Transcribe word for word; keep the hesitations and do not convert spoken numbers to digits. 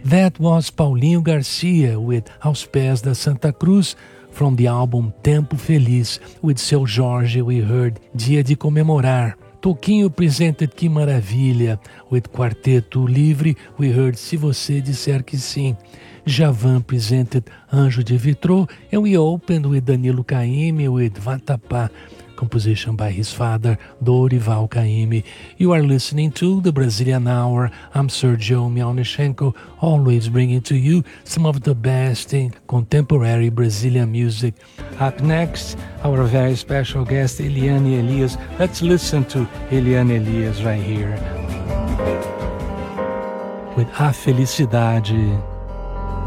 That was Paulinho Garcia with Aos Pés da Santa Cruz. From the album Tempo Feliz, with Seu Jorge, we heard Dia de Comemorar. Toquinho presented Que Maravilha. With Quarteto Livre, we heard Se Você Disser Que Sim. Djavan presented Anjo de Vitrô, and we opened with Danilo Caymmi with Vatapá, composition by his father, Dorival Caymmi. You are listening to the Brazilian Hour. I'm Sergio Mialnichenko, always bringing to you some of the best in contemporary Brazilian music. Up next, our very special guest, Eliane Elias. Let's listen to Eliane Elias right here with A Felicidade.